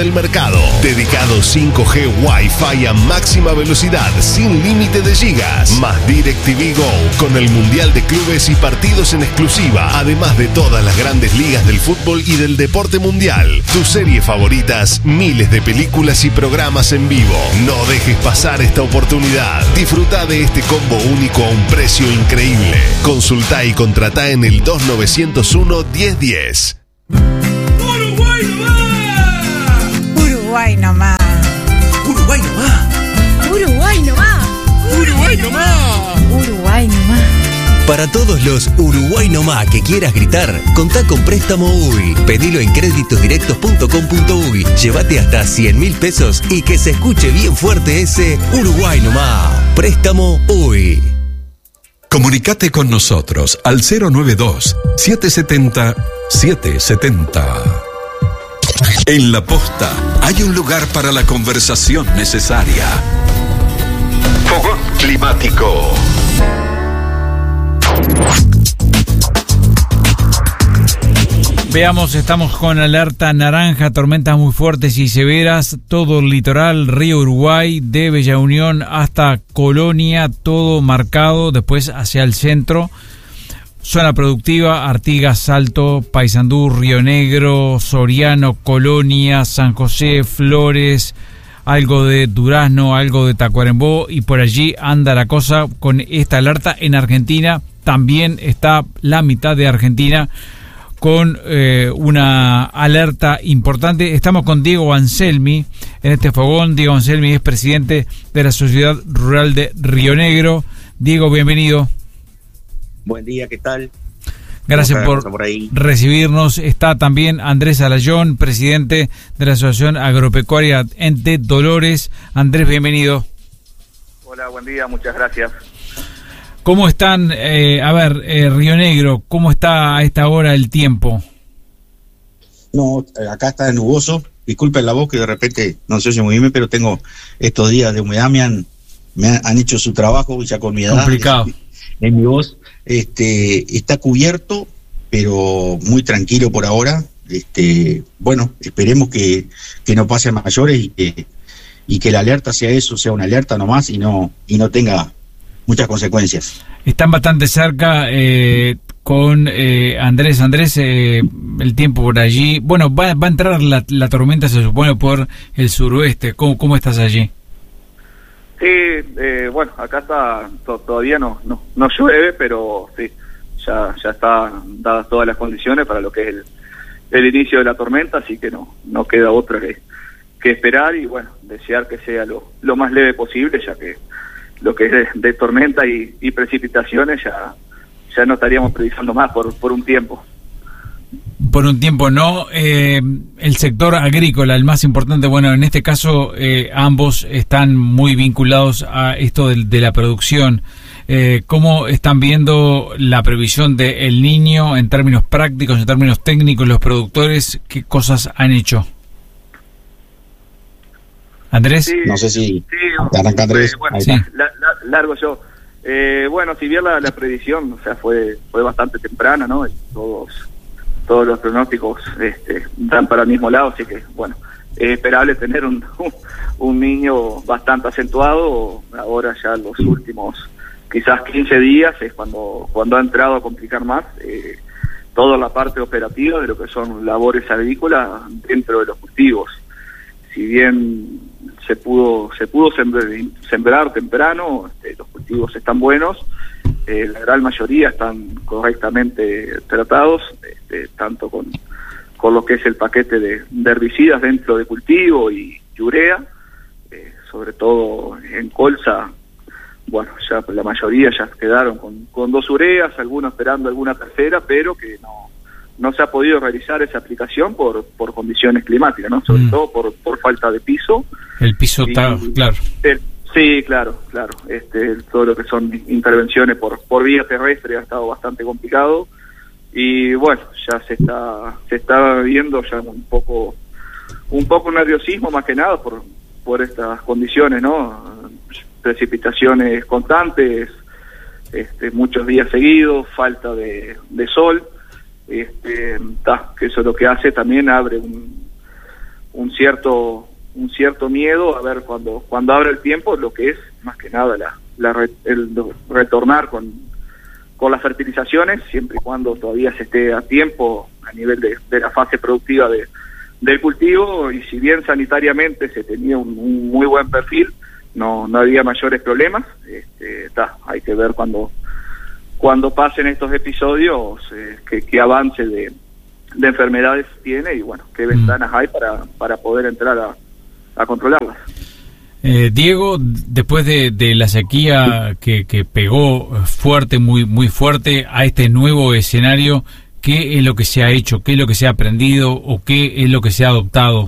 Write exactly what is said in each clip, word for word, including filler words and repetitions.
del mercado. Dedicado cinco G Wi-Fi a máxima velocidad, sin límite de gigas. Más DirecTV Go, con el Mundial de Clubes y partidos en exclusiva. Además de todas las grandes ligas del fútbol y del deporte mundial. Tus series favoritas, miles de películas y programas en vivo. No dejes pasar esta oportunidad. Disfruta de este combo único a un precio increíble. Consulta y contratá en el dos nueve cero uno, diez diez. ¡Uruguay nomás! Uruguay nomás. ¡Uruguay nomás! Uruguay nomás. ¡Uruguay nomás! Uruguay nomás. Para todos los Uruguay nomás que quieras gritar, contá con Préstamo U Y. Pedilo en créditos directos punto com punto uy. Llévate hasta cien mil pesos y que se escuche bien fuerte ese Uruguay nomás. Préstamo U Y. Comunicate con nosotros al cero nueve dos, siete siete cero, siete siete cero. En La Posta hay un lugar para la conversación necesaria. Fogón climático. Veamos, estamos con alerta naranja, tormentas muy fuertes y severas, todo el litoral, Río Uruguay, de Bella Unión hasta Colonia, todo marcado, después hacia el centro, zona productiva, Artigas, Salto, Paysandú, Río Negro, Soriano, Colonia, San José, Flores, algo de Durazno, algo de Tacuarembó, y por allí anda la cosa con esta alerta. En Argentina también está la mitad de Argentina con eh, una alerta importante. Estamos con Diego Anselmi en este fogón. Diego Anselmi es presidente de la Sociedad Rural de Río Negro. Diego, bienvenido. Buen día, ¿qué tal? Gracias por, por recibirnos. Está también Andrés Alayón, presidente de la Asociación Agropecuaria Ente Dolores. Andrés, bienvenido. Hola, buen día, muchas gracias. ¿Cómo están? Eh, a ver, eh, Río Negro, ¿cómo está a esta hora el tiempo? No, acá está nuboso. Disculpen la voz que de repente no se oye muy bien, pero tengo estos días de humedad, me han, me han, han hecho su trabajo ya con mi edad. Complicado. En mi voz, este, está cubierto, pero muy tranquilo por ahora. Este, bueno, esperemos que, que no pase a mayores y que, y que la alerta sea eso, sea una alerta nomás y no, y no tenga muchas consecuencias. Están bastante cerca eh, con eh, Andrés. Andrés, eh, el tiempo por allí. Bueno, va, va a entrar la, la tormenta, se supone, por el suroeste. ¿Cómo, cómo estás allí? Sí, eh, bueno, acá está, to, todavía no, no no llueve, pero sí, ya ya están dadas todas las condiciones para lo que es el, el inicio de la tormenta, así que no no queda otra que, que esperar y, bueno, desear que sea lo, lo más leve posible, ya que lo que es de, de tormenta y, y precipitaciones ya ya no estaríamos previsando más por por un tiempo. Por un tiempo no. Eh, el sector agrícola, el más importante, bueno, en este caso eh, ambos están muy vinculados a esto de, de la producción. Eh, ¿Cómo están viendo la previsión de El Niño en términos prácticos, en términos técnicos, los productores? ¿Qué cosas han hecho? ¿Andrés? Sí, no sé si sí, arranca Andrés. Eh, bueno, sí. la, la, largo yo. Eh, bueno, si bien la, la previsión, o sea, fue fue bastante temprana, ¿no? Y todos todos los pronósticos este, dan para el mismo lado, así que, bueno, es esperable tener un, un, un niño bastante acentuado. Ahora ya los últimos quizás quince días es cuando cuando ha entrado a complicar más eh, toda la parte operativa de lo que son labores agrícolas dentro de los cultivos. Si bien se pudo se pudo sembrar, sembrar temprano, este, los cultivos están buenos, eh, la gran mayoría están correctamente tratados, este, tanto con, con lo que es el paquete de, de herbicidas dentro de cultivo y, y urea, eh, sobre todo en colza. Bueno, ya la mayoría ya quedaron con, con dos ureas, algunos esperando alguna tercera, pero que no no se ha podido realizar esa aplicación por por condiciones climáticas, ¿no? Sobre mm. todo por por falta de piso. El piso está, claro. El, sí, claro, claro. Este, todo lo que son intervenciones por por vía terrestre ha estado bastante complicado y, bueno, ya se está se está viendo ya un poco un poco nerviosismo, más que nada por por estas condiciones, ¿no? Precipitaciones constantes, este, muchos días seguidos, falta de, de sol, este, ta, que eso lo que hace también abre un, un cierto un cierto miedo a ver cuando cuando abre el tiempo, lo que es más que nada la, la re, el retornar con, con las fertilizaciones, siempre y cuando todavía se esté a tiempo a nivel de, de la fase productiva de, del cultivo, y si bien sanitariamente se tenía un, un muy buen perfil, no no había mayores problemas. Este, ta, hay que ver cuando cuando pasen estos episodios eh, qué, qué avance de, de enfermedades tiene y bueno, qué ventanas hay para, para poder entrar a a controlarlas. Eh, Diego, después de, de la sequía que, que pegó fuerte, muy muy fuerte, a este nuevo escenario, ¿qué es lo que se ha hecho? ¿Qué es lo que se ha aprendido? ¿O qué es lo que se ha adoptado?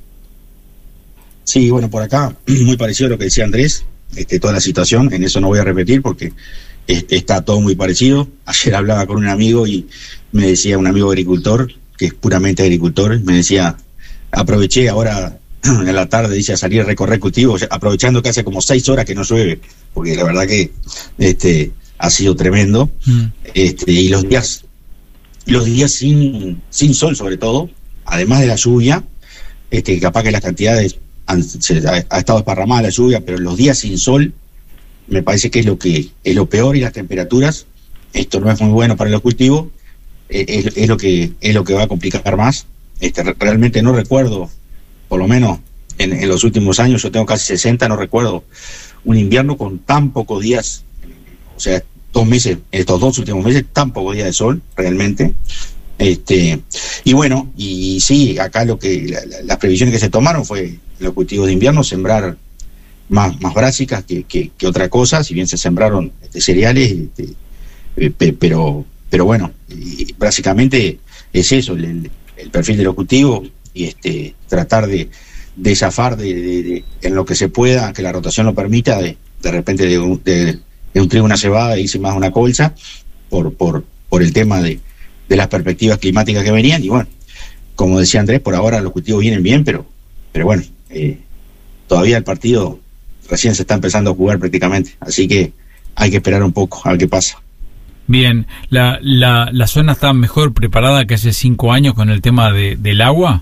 Sí, bueno, por acá, muy parecido a lo que decía Andrés, este, toda la situación, en eso no voy a repetir porque este, está todo muy parecido. Ayer hablaba con un amigo y me decía, un amigo agricultor, que es puramente agricultor, me decía, aproveché ahora en la tarde, dice, a salir a recorrer cultivos, aprovechando que hace como seis horas que no llueve, porque la verdad que este ha sido tremendo. Mm. Este, y los días, los días sin, sin sol sobre todo, además de la lluvia, este, capaz que las cantidades han, se, ha, ha estado esparramada la lluvia, pero los días sin sol me parece que es lo que es lo peor, y las temperaturas, esto no es muy bueno para los cultivos, eh, es, es lo que es lo que va a complicar más. Este, realmente no recuerdo, por lo menos en, en los últimos años, yo tengo casi sesenta, no recuerdo un invierno con tan pocos días, o sea, dos meses, estos dos últimos meses, tan pocos días de sol, realmente. Este, y bueno, y sí, acá lo que la, la, las previsiones que se tomaron fue en los cultivos de invierno sembrar más, más brásicas que, que, que otra cosa, si bien se sembraron este, cereales, este, eh, pe, pero, pero bueno, y básicamente es eso, el, el perfil de los cultivos, y este tratar de, de zafar de, de, de, en lo que se pueda, que la rotación lo permita, de, de repente de un, de, de un trigo una cebada e irse más a una colza, por, por, por el tema de, de las perspectivas climáticas que venían. Y bueno, como decía Andrés, por ahora los cultivos vienen bien, pero, pero bueno, eh, todavía el partido recién se está empezando a jugar prácticamente, así que hay que esperar un poco a ver qué pasa. Bien, ¿la, la, la zona está mejor preparada que hace cinco años con el tema de, del agua?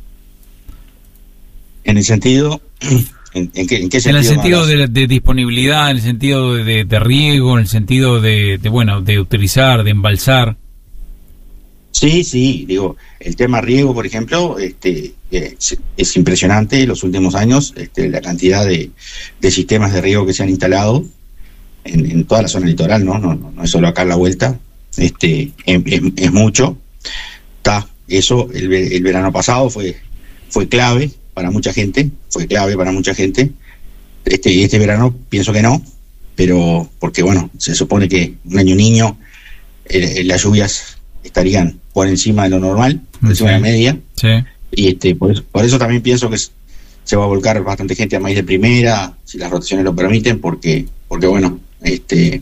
En el sentido, ¿en, en, qué, en qué sentido? En el sentido de, de disponibilidad, en el sentido de, de, de riego, en el sentido de, de, bueno, de utilizar, de embalsar. Sí, sí, digo, el tema riego, por ejemplo, este, es, es impresionante en los últimos años, este, la cantidad de, de sistemas de riego que se han instalado en, en toda la zona litoral, ¿no? No, no, no es solo acá en la vuelta, este, es, es, es mucho. Está, eso el, el verano pasado fue, fue clave para mucha gente, fue clave para mucha gente. Este, y este verano pienso que no, pero porque bueno, se supone que un año niño, eh, las lluvias estarían por encima de lo normal, por encima sí. de la media, sí. y este, por eso, por eso también pienso que se va a volcar bastante gente a maíz de primera, si las rotaciones lo permiten, porque, porque bueno, este,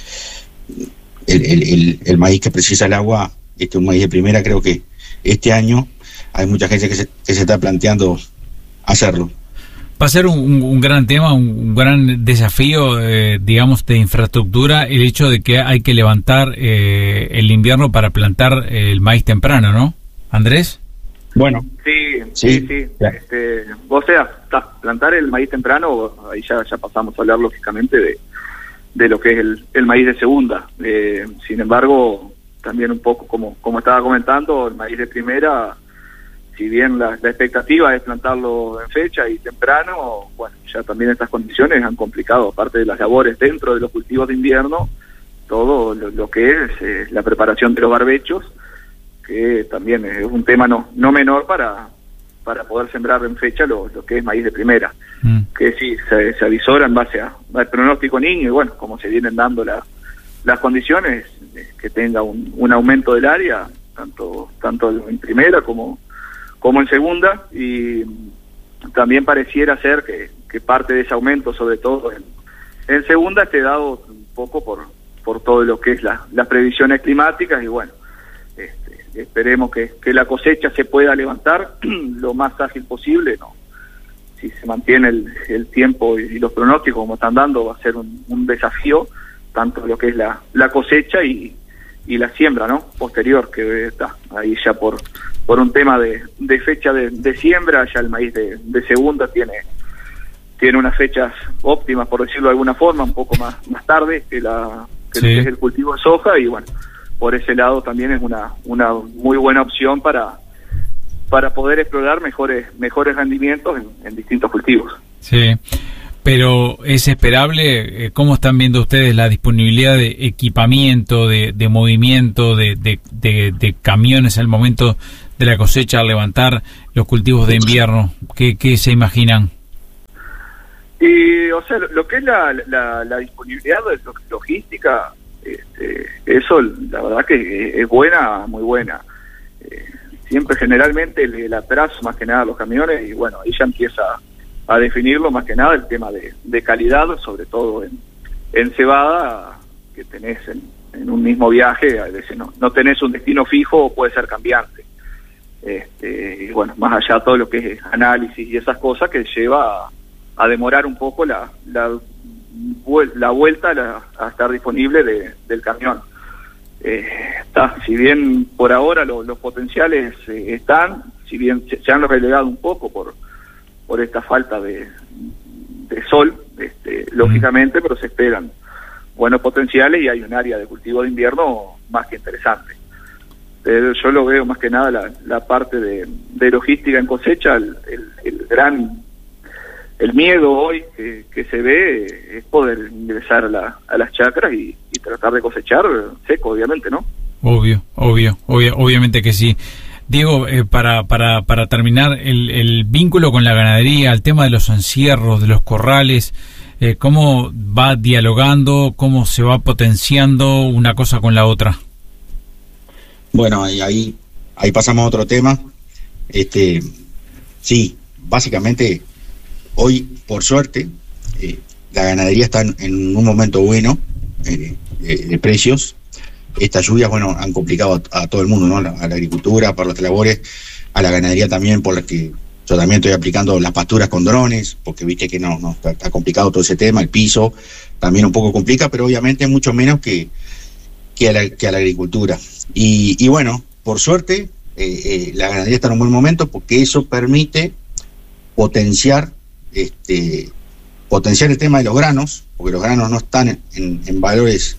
el, el, el, el maíz que precisa el agua, este, un maíz de primera, creo que este año hay mucha gente que se, que se está planteando hacerlo. Va a ser un, un, un gran tema, un, un gran desafío, eh, digamos, de infraestructura, el hecho de que hay que levantar eh, el invierno para plantar el maíz temprano, ¿no? ¿Andrés? Bueno. Sí, sí, sí. sí. Este, o sea, plantar el maíz temprano, ahí ya, ya pasamos a hablar lógicamente de, de lo que es el, el maíz de segunda. Eh, sin embargo, también un poco, como, como estaba comentando, el maíz de primera, si bien la, la expectativa es plantarlo en fecha y temprano, bueno, ya también estas condiciones han complicado, aparte de las labores dentro de los cultivos de invierno, todo lo, lo que es eh, la preparación de los barbechos, que también es un tema no no menor para para poder sembrar en fecha lo, lo que es maíz de primera, mm. que sí, se, se avisora en base a, al pronóstico niño, y bueno, como se vienen dando la, las condiciones, eh, que tenga un, un aumento del área, tanto tanto en primera como como en segunda, y también pareciera ser que, que parte de ese aumento, sobre todo en, en segunda, esté dado un poco por por todo lo que es la, las previsiones climáticas, y bueno, este, esperemos que, que la cosecha se pueda levantar lo más ágil posible, ¿no? Si se mantiene el, el tiempo y, y los pronósticos como están dando, va a ser un, un desafío, tanto lo que es la, la cosecha y, y la siembra, ¿no? Posterior, que está ahí ya por por un tema de, de fecha de, de siembra, ya el maíz de, de segunda tiene tiene unas fechas óptimas, por decirlo de alguna forma, un poco más más tarde que la que, sí. lo que es el cultivo de soja, y bueno, por ese lado también es una una muy buena opción para para poder explorar mejores mejores rendimientos en, en distintos cultivos. Sí, pero es esperable. ¿Cómo están viendo ustedes la disponibilidad de equipamiento, de, de movimiento, de, de, de, de camiones al momento de la cosecha, al levantar los cultivos de invierno? ¿Qué, qué se imaginan? Y, o sea, lo que es la, la, la disponibilidad de logística, este, eso la verdad que es buena, muy buena. Eh, siempre generalmente el, el atraso más que nada a los camiones, y bueno, ahí ya empieza a definirlo más que nada el tema de, de calidad, sobre todo en, en cebada, que tenés en, en un mismo viaje, a veces no, no tenés un destino fijo o puede ser cambiante. Este, y bueno, más allá de todo lo que es análisis y esas cosas que lleva a, a demorar un poco la la, la vuelta a, la, a estar disponible de, del camión. Eh, está, si bien por ahora lo, los potenciales eh, están, si bien se, se han relegado un poco por por esta falta de, de sol, este, lógicamente, pero se esperan buenos potenciales y hay un área de cultivo de invierno más que interesante. Pero yo lo veo más que nada la, la parte de, de logística en cosecha, el, el, el gran el miedo hoy que, que se ve es poder ingresar a, la, a las chacras y, y tratar de cosechar seco, obviamente, ¿no? Obvio, obvio, obvio obviamente que sí. Diego, eh, para, para, para terminar, el, el vínculo con la ganadería, el tema de los encierros, de los corrales, eh, ¿cómo va dialogando, cómo se va potenciando una cosa con la otra? Bueno, ahí, ahí, ahí pasamos a otro tema. Este, sí, básicamente, hoy, por suerte, eh, la ganadería está en, en un momento bueno eh, de, de precios. Estas lluvias, bueno, han complicado a, a todo el mundo, ¿no? A la, a la agricultura, por las labores, a la ganadería también, por las que yo también estoy aplicando las pasturas con drones, porque viste que no, no está, está complicado todo ese tema, el piso también un poco complica, pero obviamente mucho menos que, que, a, la, que a la agricultura. Y, y bueno, por suerte, eh, eh, la ganadería está en un buen momento, porque eso permite potenciar, este, potenciar el tema de los granos, porque los granos no están en, en, en valores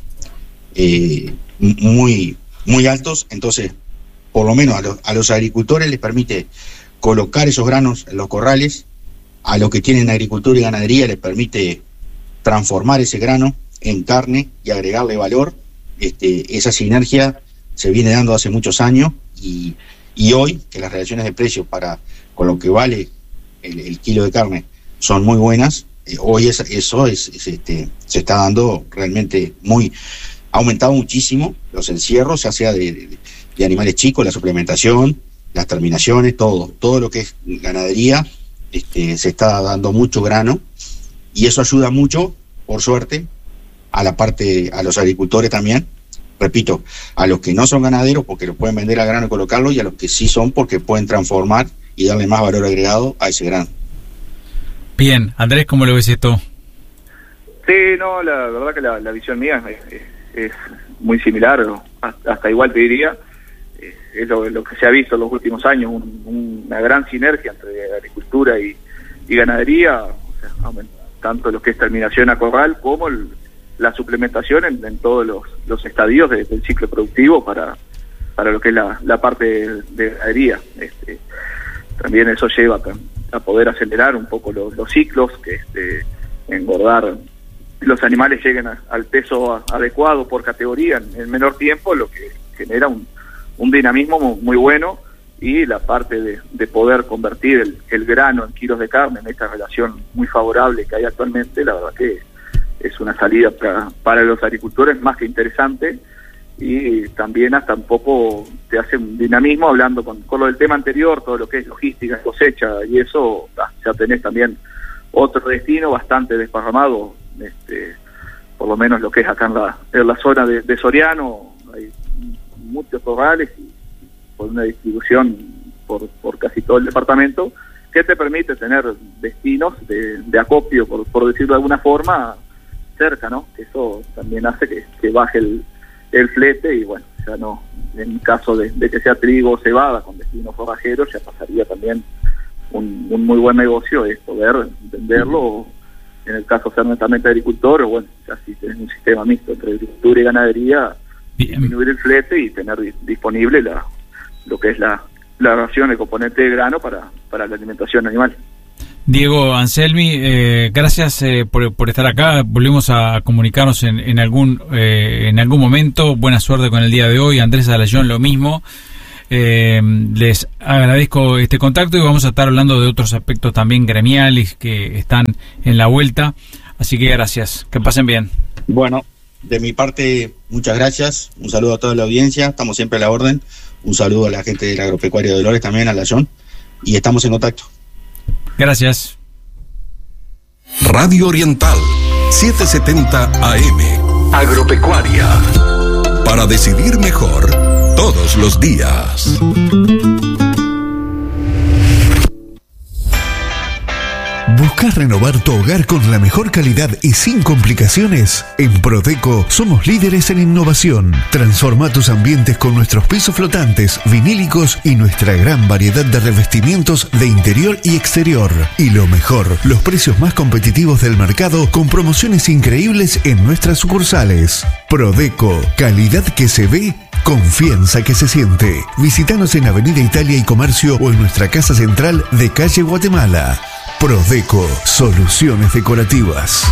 eh, muy muy altos, entonces por lo menos a los, a los agricultores les permite colocar esos granos en los corrales, a los que tienen agricultura y ganadería les permite transformar ese grano en carne y agregarle valor. Este, esa sinergia se viene dando hace muchos años y, y hoy que las relaciones de precios para con lo que vale el, el kilo de carne son muy buenas, eh, hoy es, eso es, es este, se está dando realmente muy ha aumentado muchísimo los encierros, ya sea de, de, de animales chicos, la suplementación, las terminaciones, todo, todo lo que es ganadería, este, se está dando mucho grano y eso ayuda mucho, por suerte, a la parte, a los agricultores también, repito, a los que no son ganaderos porque lo pueden vender al grano y colocarlo, y a los que sí son porque pueden transformar y darle más valor agregado a ese grano. Bien, Andrés, ¿cómo lo ves esto? Sí, no, la verdad que la, la visión mía es, es, es muy similar, hasta, hasta igual te diría, eh, es lo, lo que se ha visto en los últimos años, un, una gran sinergia entre agricultura y, y ganadería, o sea, tanto lo que es terminación a corral como el, la suplementación en, en todos los, los estadios de, del ciclo productivo para, para lo que es la, la parte de, de ganadería. Este, también eso lleva a, a poder acelerar un poco los, los ciclos, que este, engordar los animales lleguen a, al peso a, adecuado por categoría en, en menor tiempo, lo que genera un, un dinamismo muy, muy bueno, y la parte de, de poder convertir el, el grano en kilos de carne en esta relación muy favorable que hay actualmente, la verdad que es una salida para, para los agricultores más que interesante, y también hasta un poco te hace un dinamismo hablando con, con lo del tema anterior, todo lo que es logística, cosecha, y eso ya tenés también otro destino bastante desparramado. Este, por lo menos lo que es acá en la, en la zona de, de Soriano, hay muchos corrales y, y por una distribución por, por casi todo el departamento, que te permite tener destinos de, de acopio, por, por decirlo de alguna forma, cerca, ¿no? Eso también hace que, que baje el, el flete, y bueno, O sea, no, en caso de, de que sea trigo o cebada con destino forrajero, ya pasaría también un, un muy buen negocio, es poder venderlo, en el caso ser netamente agricultor, o bueno, ya si tenés un sistema mixto entre agricultura y ganadería, Bien. disminuir el flete y tener di- disponible la lo que es la, la ración, el componente de grano para, para la alimentación animal. Diego Anselmi, eh, gracias eh, por, por estar acá. Volvemos a comunicarnos en, en algún eh, en algún momento. Buena suerte con el día de hoy. Andrés Alayón, lo mismo. Eh, les agradezco este contacto y vamos a estar hablando de otros aspectos también gremiales que están en la vuelta. Así que gracias. Que pasen bien. Bueno, de mi parte, muchas gracias. Un saludo a toda la audiencia. Estamos siempre a la orden. Un saludo a la gente del agropecuario de Dolores también, a Layón. Y estamos en contacto. Gracias. Radio Oriental, setecientos setenta A M. Agropecuaria. Para decidir mejor todos los días. ¿Buscas renovar tu hogar con la mejor calidad y sin complicaciones? En Prodeco somos líderes en innovación. Transforma tus ambientes con nuestros pisos flotantes, vinílicos y nuestra gran variedad de revestimientos de interior y exterior. Y lo mejor, los precios más competitivos del mercado con promociones increíbles en nuestras sucursales. Prodeco, calidad que se ve, confianza que se siente. Visítanos en Avenida Italia y Comercio o en nuestra casa central de calle Guatemala. Prodeco, soluciones decorativas.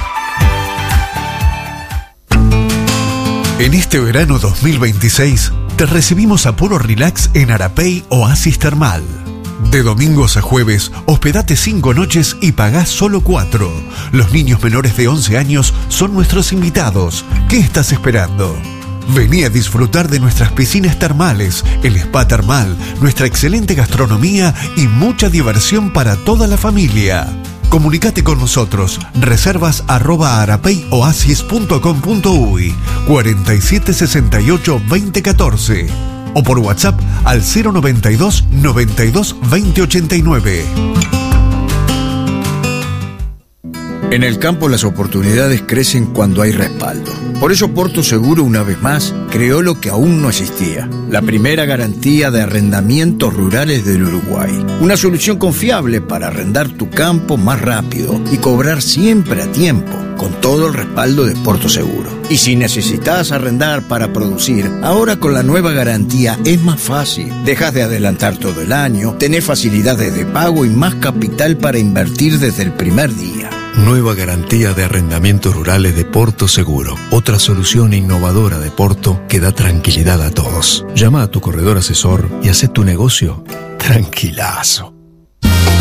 En este verano dos mil veintiséis, te recibimos a puro relax en Arapey Oasis Termal. De domingos a jueves, hospedate cinco noches y pagás solo cuatro. Los niños menores de once años son nuestros invitados. ¿Qué estás esperando? Vení a disfrutar de nuestras piscinas termales, el spa termal, nuestra excelente gastronomía y mucha diversión para toda la familia. Comunicate con nosotros, reservas arroba arapeyoasis punto com punto uy, cuarenta y siete sesenta y ocho veinte catorce o por WhatsApp al cero noventa y dos noventa y dos veinte ochenta y nueve. En el campo las oportunidades crecen cuando hay respaldo. Por eso Porto Seguro, una vez más, creó lo que aún no existía: la primera garantía de arrendamientos rurales del Uruguay. Una solución confiable para arrendar tu campo más rápido y cobrar siempre a tiempo, con todo el respaldo de Porto Seguro. Y si necesitas arrendar para producir, ahora con la nueva garantía es más fácil. Dejas de adelantar todo el año, tenés facilidades de pago y más capital para invertir desde el primer día. Nueva garantía de arrendamientos rurales de Porto Seguro. Otra solución innovadora de Porto que da tranquilidad a todos. Llama a tu corredor asesor y haz tu negocio tranquilazo.